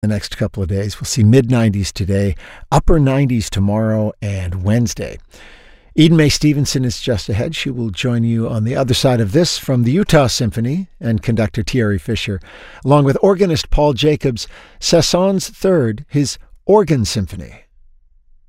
the next couple of days. We'll see mid-90s today, upper 90s tomorrow and Wednesday. Eden Mae Stevenson is just ahead. She will join you on the other side of this from the Utah Symphony and conductor Thierry Fisher, along with organist Paul Jacobs, Saint-Saëns III, his Organ Symphony.